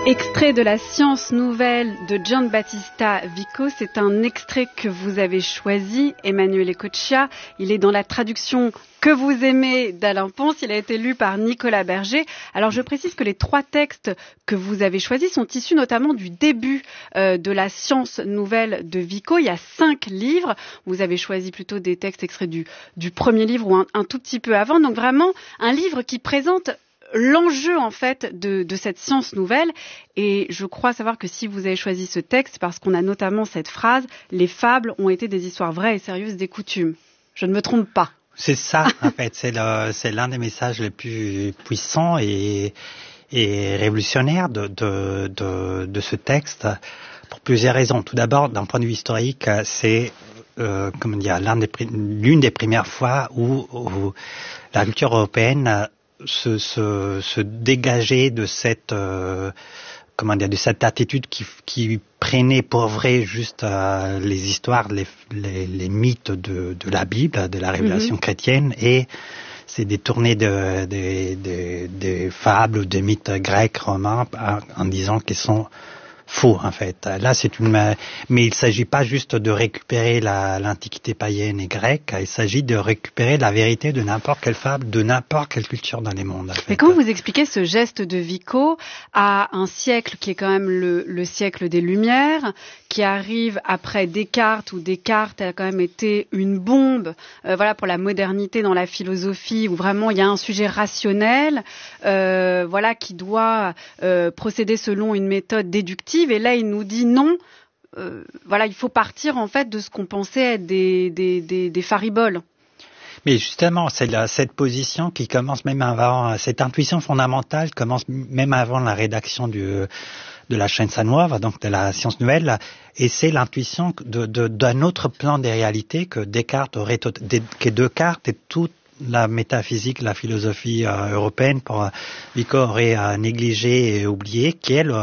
Extrait de la Science nouvelle de Giambattista Vico, c'est un extrait que vous avez choisi, Emanuele Coccia. Il est dans la traduction que vous aimez d'Alain Ponce, il a été lu par Nicolas Berger. Alors je précise que les 3 textes que vous avez choisis sont issus notamment du début de la Science nouvelle de Vico. Il y a 5 livres, vous avez choisi plutôt des textes extraits du premier livre ou un tout petit peu avant. Donc vraiment un livre qui présente l'enjeu en fait de cette science nouvelle, et je crois savoir que si vous avez choisi ce texte, parce qu'on a notamment cette phrase « Les fables ont été des histoires vraies et sérieuses des coutumes ». Je ne me trompe pas. C'est ça, en fait, c'est l'un des messages les plus puissants et révolutionnaires de ce texte, pour plusieurs raisons. Tout d'abord, d'un point de vue historique, c'est l'une des premières fois où la culture européenne se dégager de cette de cette attitude qui prenait pour vrai juste les histoires, les mythes de la Bible, de la révélation chrétienne, et c'est détourné des fables, des mythes grecs, romains, en disant qu'ils sont faux, en fait. Là, mais il s'agit pas juste de récupérer l'antiquité païenne et grecque, il s'agit de récupérer la vérité de n'importe quelle fable, de n'importe quelle culture dans les mondes. En fait. Mais comment vous expliquez ce geste de Vico à un siècle qui est quand même le siècle des Lumières, qui arrive après Descartes, où Descartes a quand même été une bombe, pour la modernité dans la philosophie, où vraiment il y a un sujet rationnel, qui doit procéder selon une méthode déductive. Et là, il nous dit non. Il faut partir en fait de ce qu'on pensait être des fariboles. Mais justement, c'est cette position qui commence même avant, cette intuition fondamentale commence même avant la rédaction de la Scienza Nuova, donc de la science nouvelle, et c'est l'intuition d'un autre plan des réalités que Descartes et toute la métaphysique, la philosophie européenne, pour Vico aurait négligé et oublié, qui est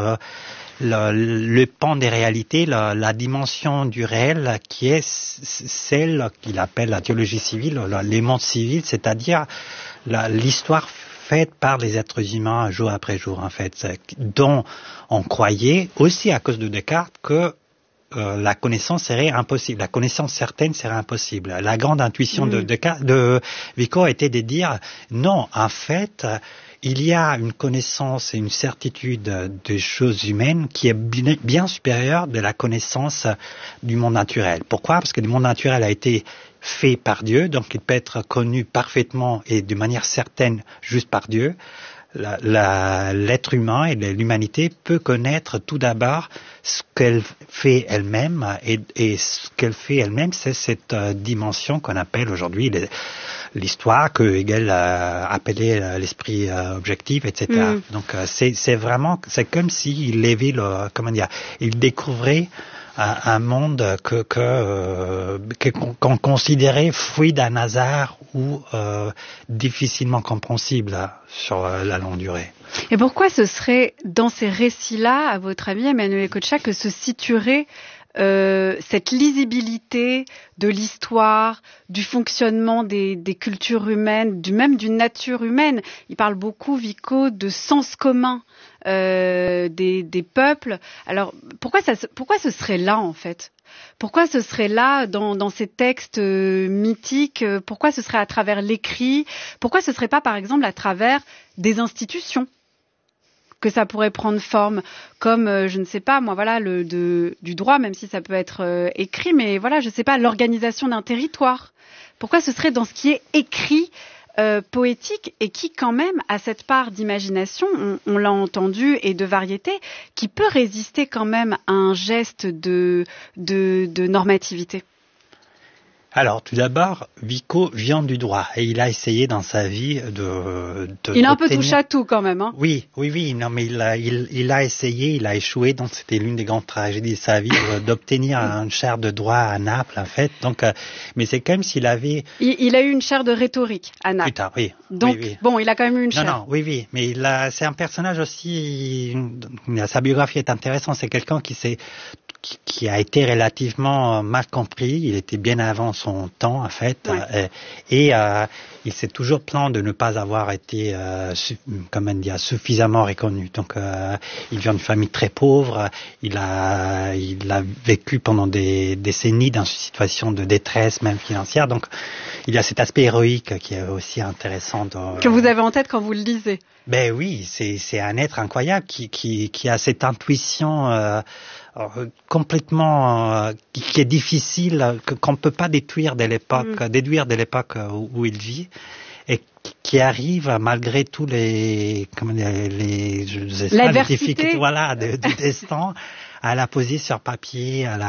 le pan des réalités, la dimension du réel, qui est celle qu'il appelle la théologie civile, les mondes civils, c'est-à-dire l'histoire faite par les êtres humains jour après jour, en fait, dont on croyait, aussi à cause de Descartes, que la connaissance serait impossible, la connaissance certaine serait impossible. La grande intuition de Vico était de dire non, en fait, il y a une connaissance et une certitude des choses humaines qui est bien supérieure de la connaissance du monde naturel. Pourquoi ? Parce que le monde naturel a été fait par Dieu, donc il peut être connu parfaitement et de manière certaine juste par Dieu. L'être humain et l'humanité peut connaître tout d'abord ce qu'elle fait elle-même, et ce qu'elle fait elle-même, c'est cette dimension qu'on appelle aujourd'hui l'histoire, que Hegel appelait l'esprit objectif, etc. Donc c'est comme s'il avait il découvrait un monde qu'on considérait fruit d'un hasard ou difficilement compréhensible sur la longue durée. Et pourquoi ce serait dans ces récits-là, à votre avis, Emanuele Coccia, que se situerait cette lisibilité de l'histoire, du fonctionnement des cultures humaines, même d'une nature humaine? Il parle beaucoup, Vico, de sens commun des peuples. Alors pourquoi ce serait là, en fait? Pourquoi ce serait là dans ces textes mythiques? Pourquoi ce serait à travers l'écrit? Pourquoi ce serait pas, par exemple, à travers des institutions que ça pourrait prendre forme, comme je ne sais pas moi, du droit, même si ça peut être écrit, mais je sais pas, l'organisation d'un territoire? Pourquoi ce serait dans ce qui est écrit, poétique, et qui quand même a cette part d'imagination, on l'a entendu, et de variété, qui peut résister quand même à un geste de normativité? Alors, tout d'abord, Vico vient du droit et il a essayé dans sa vie il a un peu touché à tout quand même, hein. Oui. Non, mais il a essayé, il a échoué. Donc, c'était l'une des grandes tragédies de sa vie d'obtenir une chaire de droit à Naples, en fait. Donc, mais c'est comme s'il avait. Il a eu une chaire de rhétorique à Naples. Plus tard, oui. Donc, oui. Bon, il a quand même eu une chaire. Non, oui. Mais c'est un personnage aussi. Sa biographie est intéressante. C'est quelqu'un qui a été relativement mal compris. Il était bien avant son temps, en fait, et il s'est toujours plaint de ne pas avoir été, suffisamment reconnu. Donc, il vient d'une famille très pauvre. Il a vécu pendant des décennies dans une situation de détresse, même financière. Donc, il y a cet aspect héroïque qui est aussi intéressant. Que vous avez en tête quand vous le lisez. Ben oui, c'est un être incroyable qui a cette intuition complètement qui est difficile, qu'on ne peut pas déduire de l'époque où il vit, et qui arrive malgré tous les difficultés du destin à la poser sur papier, à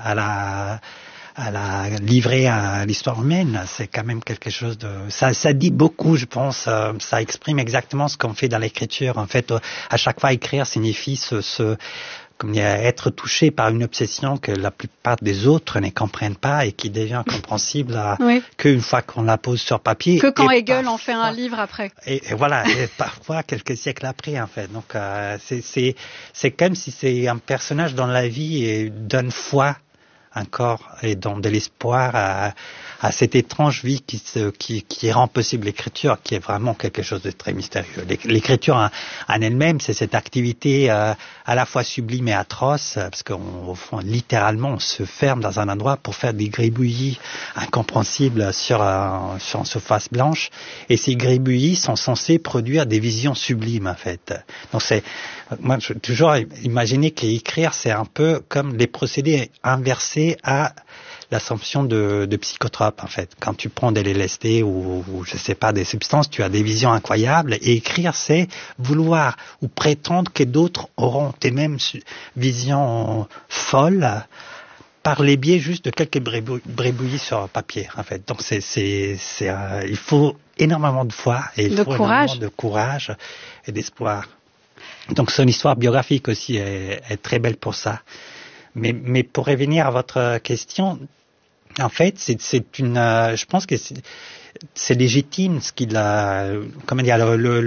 la livrer à l'histoire humaine. C'est quand même quelque chose de... Ça dit beaucoup, je pense. Ça exprime exactement ce qu'on fait dans l'écriture. En fait, à chaque fois, écrire signifie être touché par une obsession que la plupart des autres ne comprennent pas et qui devient compréhensible qu'une fois qu'on la pose sur papier. Que quand Hegel en fait un livre après. Et voilà, et parfois quelques siècles après, en fait. Donc, c'est comme si c'est un personnage dans la vie et donne foi encore et donne de l'espoir à cette étrange vie qui rend possible l'écriture, qui est vraiment quelque chose de très mystérieux. L'écriture en elle-même, c'est cette activité à la fois sublime et atroce, parce qu'au fond, littéralement, on se ferme dans un endroit pour faire des gribouillis incompréhensibles sur une surface blanche, et ces gribouillis sont censés produire des visions sublimes, en fait. Donc moi, j'ai toujours imaginé qu'écrire, c'est un peu comme les procédés inversés à l'assomption de psychotropes, en fait. Quand tu prends des LSD ou je sais pas, des substances, tu as des visions incroyables, et écrire, c'est vouloir ou prétendre que d'autres auront tes mêmes visions folles par les biais juste de quelques brébouillis sur papier, en fait. Donc il faut énormément de foi et énormément de courage et d'espoir. Donc son histoire biographique aussi est très belle pour ça. Mais pour revenir à votre question, en fait, je pense que c'est légitime ce qu'il a, comment dire,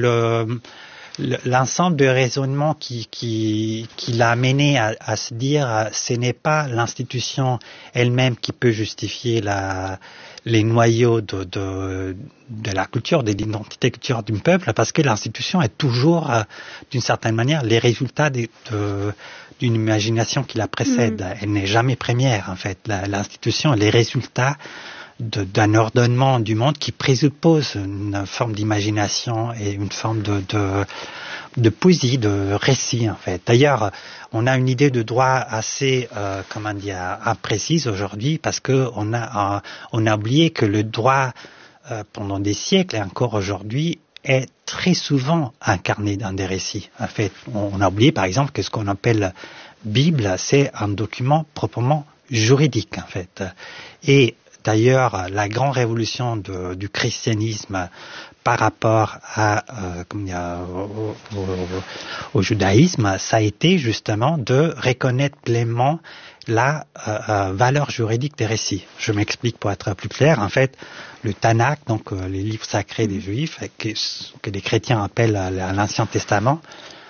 l'ensemble de raisonnements qui l'a amené à se dire, ce n'est pas l'institution elle-même qui peut justifier les noyaux de la culture, de l'identité culturelle d'un peuple, parce que l'institution est toujours, d'une certaine manière, les résultats d'une imagination qui la précède. Elle n'est jamais première, en fait. L'institution est les résultats d'un ordonnement du monde qui présuppose une forme d'imagination et une forme de poésie, de récit, en fait. D'ailleurs, on a une idée de droit assez, imprécise aujourd'hui, parce que on a oublié que le droit, pendant des siècles et encore aujourd'hui, est très souvent incarné dans des récits. En fait, on a oublié, par exemple, que ce qu'on appelle Bible, c'est un document proprement juridique, en fait. Et d'ailleurs, la grande révolution du christianisme par rapport au judaïsme, ça a été justement de reconnaître pleinement la valeur juridique des récits. Je m'explique pour être plus clair. En fait, le Tanakh, donc les livres sacrés des Juifs, que les chrétiens appellent l'Ancien Testament,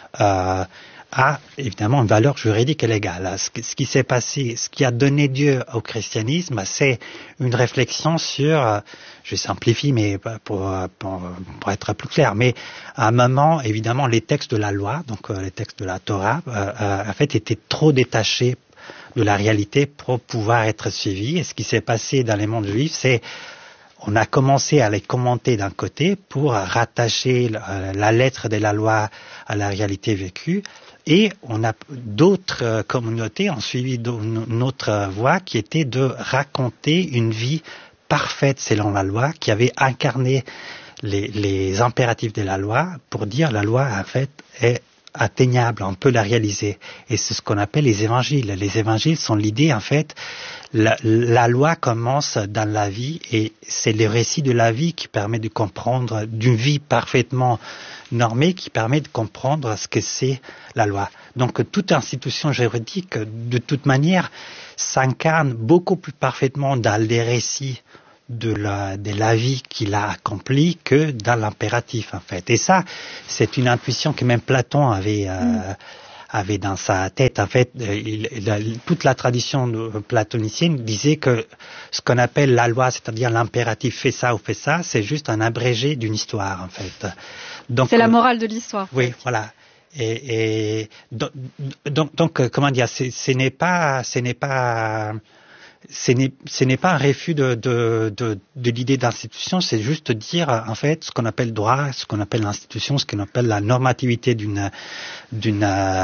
a évidemment une valeur juridique et légale. Ce qui s'est passé, ce qui a donné Dieu au christianisme, c'est une réflexion sur, je simplifie, mais pour être plus clair, mais à un moment, évidemment, les textes de la loi, donc les textes de la Torah, en fait, étaient trop détachés de la réalité pour pouvoir être suivis. Et ce qui s'est passé dans les mondes juifs, c'est on a commencé à les commenter d'un côté pour rattacher la lettre de la loi à la réalité vécue. Et on a d'autres communautés ont suivi une autre voie qui était de raconter une vie parfaite selon la loi, qui avait incarné les impératifs de la loi pour dire la loi en fait est atteignable, on peut la réaliser. Et c'est ce qu'on appelle les évangiles. Les évangiles sont l'idée, en fait, la loi commence dans la vie et c'est le récit de la vie qui permet de comprendre, d'une vie parfaitement normée, qui permet de comprendre ce que c'est la loi. Donc toute institution juridique, de toute manière, s'incarne beaucoup plus parfaitement dans les récits de la vie qu'il a accomplie que dans l'impératif, en fait. Et ça, c'est une intuition que même Platon avait avait dans sa tête. En fait, toute la tradition platonicienne disait que ce qu'on appelle la loi, c'est-à-dire l'impératif fais ça ou fais ça, c'est juste un abrégé d'une histoire, en fait. Donc, c'est la morale de l'histoire. Oui, voilà. Et donc, comment dire, ce n'est pas un refus de l'idée d'institution, c'est juste dire, en fait, ce qu'on appelle droit, ce qu'on appelle l'institution, ce qu'on appelle la normativité d'une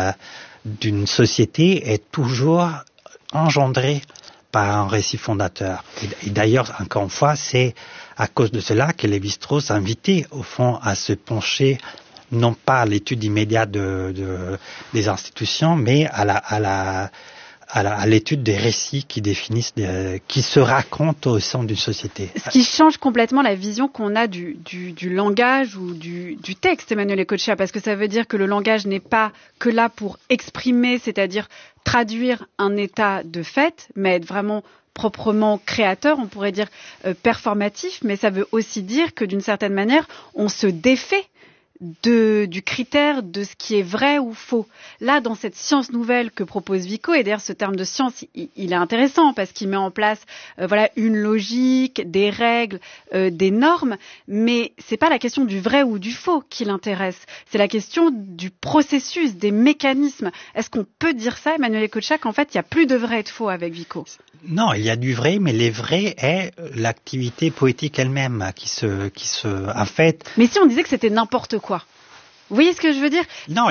société est toujours engendrée par un récit fondateur. Et d'ailleurs, encore une fois, c'est à cause de cela que Lévi-Strauss invitait, au fond, à se pencher non pas à l'étude immédiate des institutions, mais à l'étude des récits qui définissent, qui se racontent au sein d'une société. Ce qui change complètement la vision qu'on a du langage ou du texte, Emmanuel Ecochea, parce que ça veut dire que le langage n'est pas que là pour exprimer, c'est-à-dire traduire un état de fait, mais être vraiment proprement créateur, on pourrait dire performatif, mais ça veut aussi dire que d'une certaine manière, on se défait du critère de ce qui est vrai ou faux. Là, dans cette science nouvelle que propose Vico, et d'ailleurs ce terme de science, il est intéressant parce qu'il met en place une logique, des règles, des normes, mais c'est pas la question du vrai ou du faux qui l'intéresse, c'est la question du processus, des mécanismes. Est-ce qu'on peut dire ça, Emmanuel Ecochea, qu'en fait, il n'y a plus de vrai et de faux avec Vico? Non, il y a du vrai, mais les vrais est l'activité poétique elle-même qui se, en fait. Mais si on disait que c'était n'importe quoi, vous voyez ce que je veux dire? Non,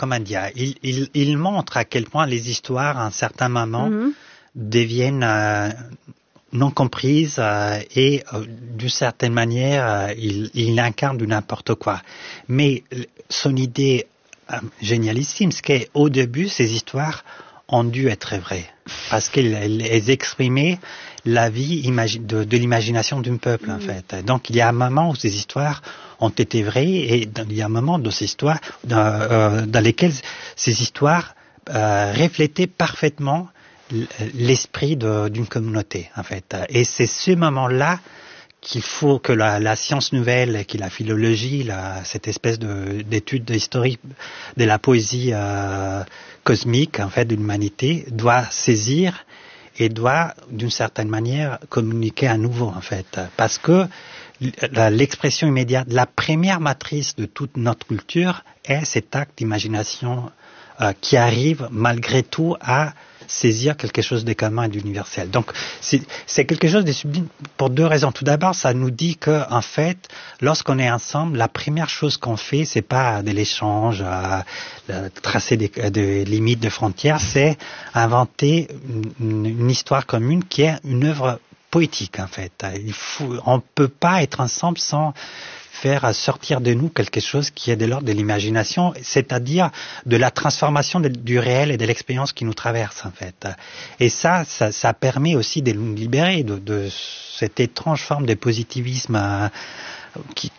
il montre à quel point les histoires, à un certain moment, deviennent non comprises et d'une certaine manière, il incarne du n'importe quoi. Mais son idée génialissime, c'est qu'au début, ces histoires ont dû être vraies, parce qu'elles exprimaient la vie de l'imagination d'un peuple, en fait. Donc, il y a un moment où ces histoires ont été vraies, et il y a un moment de ces histoires dans lesquelles ces histoires reflétaient parfaitement l'esprit d'une communauté, en fait. Et c'est ce moment-là qu'il faut que la science nouvelle, que la philologie, cette espèce d'étude historique de la poésie cosmique, en fait, de l'humanité, doit saisir et doit, d'une certaine manière, communiquer à nouveau, en fait. Parce que l'expression immédiate, la première matrice de toute notre culture est cet acte d'imagination qui arrive malgré tout à saisir quelque chose de commun et d'universel. Donc, c'est quelque chose de sublime pour deux raisons. Tout d'abord, ça nous dit que, en fait, lorsqu'on est ensemble, la première chose qu'on fait, c'est pas de l'échange, tracer des limites, de frontières, c'est inventer une histoire commune qui est une œuvre poétique, en fait. On peut pas être ensemble sans faire sortir de nous quelque chose qui est de l'ordre de l'imagination, c'est-à-dire de la transformation du réel et de l'expérience qui nous traverse, en fait. Et ça permet aussi de nous libérer de cette étrange forme de positivisme qui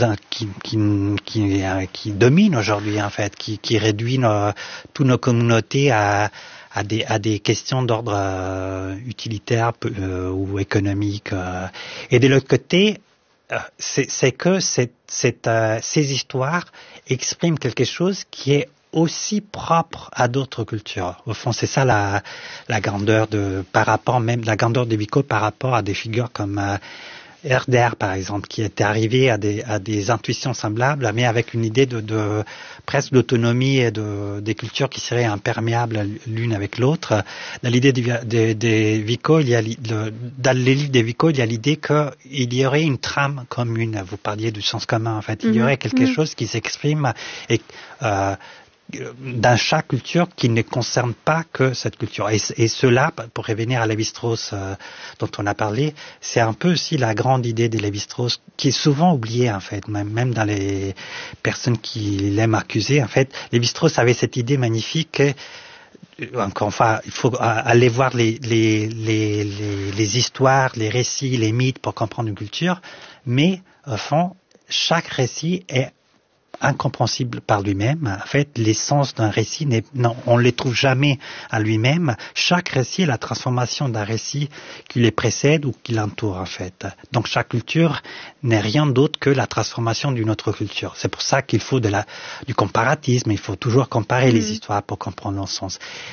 domine aujourd'hui, en fait, qui réduit toutes nos communautés à des questions d'ordre utilitaire ou économique. Et de l'autre côté, c'est que ces histoires expriment quelque chose qui est aussi propre à d'autres cultures. Au fond, c'est ça la grandeur la grandeur de Vico par rapport à des figures comme Herder, par exemple, qui était arrivé à des intuitions semblables, mais avec une idée de presque d'autonomie et des cultures qui seraient imperméables l'une avec l'autre. Dans l'idée de Vico, dans les livres de Vico, il y a l'idée qu'il y aurait une trame commune. Vous parliez du sens commun, en fait. Il y aurait quelque chose qui s'exprime et dans chaque culture qui ne concerne pas que cette culture. Et cela, pour revenir à Lévi-Strauss dont on a parlé, c'est un peu aussi la grande idée de Lévi-Strauss qui est souvent oubliée, en fait, même dans les personnes qui l'aiment accuser. En fait, Lévi-Strauss avait cette idée magnifique que, encore une fois, il faut aller voir les histoires, les récits, les mythes pour comprendre une culture, mais au fond, chaque récit est incompréhensible par lui-même. En fait, l'essence d'un récit, on ne les trouve jamais à lui-même. Chaque récit est la transformation d'un récit qui les précède ou qui l'entoure, en fait. Donc, chaque culture n'est rien d'autre que la transformation d'une autre culture. C'est pour ça qu'il faut du comparatisme. Il faut toujours comparer les histoires pour comprendre leur sens.